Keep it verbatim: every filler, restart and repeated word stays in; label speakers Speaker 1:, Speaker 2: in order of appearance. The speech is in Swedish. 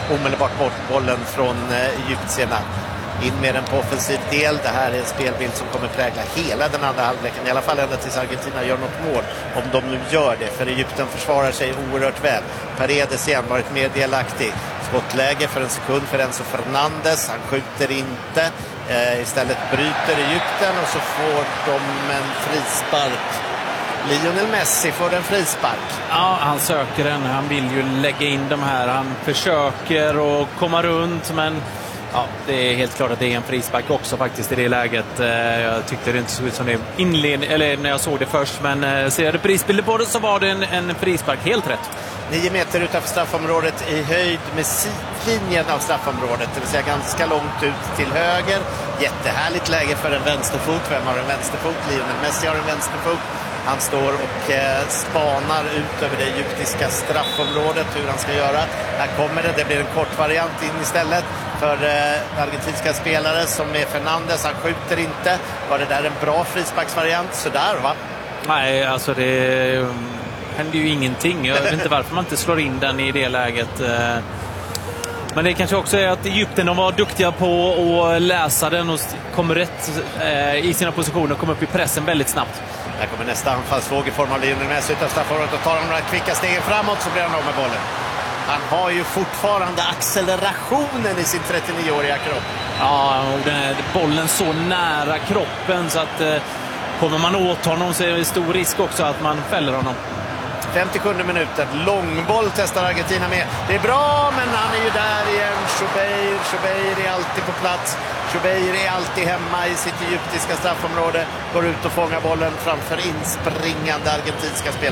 Speaker 1: omedelbart bort bollen från egyptierna. In med den på offensiv del. Det här är en spelbild som kommer prägla hela den andra halvleken. I alla fall ända tills Argentina gör något mål. Om de nu gör det. För Egypten försvarar sig oerhört väl. Paredes igen varit mer delaktig. Skottläge för en sekund för Enzo Fernandes. Han skjuter inte. Eh, istället bryter Egypten och så får de en frispark. Lionel Messi får en frispark.
Speaker 2: Ja, han söker den. Han vill ju lägga in de här. Han försöker att komma runt, men ja, det är helt klart att det är en frispark också faktiskt i det läget. Jag tyckte det inte såg ut som det inled, eller när jag såg det först, men ser jag prisbilder på det så var det en, en frispark, helt rätt.
Speaker 1: Nio meter utanför straffområdet i höjd med sidlinjen av straffområdet, det vill säga ganska långt ut till höger. Jättehärligt läge för en vänsterfot. Vem har en vänsterfot? Lionel Messi har en vänsterfot. Han står och eh, spanar ut över det egyptiska straffområdet hur han ska göra. Här kommer det, det blir en kort variant in istället för eh, argentinska spelare som är Fernandes. Han skjuter inte. Var det där en bra frisparksvariant? Sådär, va?
Speaker 2: Nej, alltså det händer ju ingenting. Jag vet inte varför man inte slår in den i det läget. Men det kanske också är att Egypten, de var duktiga på att läsa den och kommer rätt eh, i sina positioner och kommer upp i pressen väldigt snabbt.
Speaker 1: Här kommer nästa anfallsvåg i form av Lionel Messi utan straffområdet och tar de några kvicka stegen framåt så blir han av med bollen. Han har ju fortfarande accelerationen i sin trettionioåriga kropp.
Speaker 2: Ja, och den är bollen så nära kroppen så att eh, kommer man åt honom så är det stor risk också att man fäller honom.
Speaker 1: femtiosjunde minuten, långboll testar Argentina med. Det är bra, men han är ju där igen. Chobeir, Chobeir är alltid på plats. Chobeir är alltid hemma i sitt egyptiska straffområde. Går ut och fångar bollen framför inspringande argentinska spelare.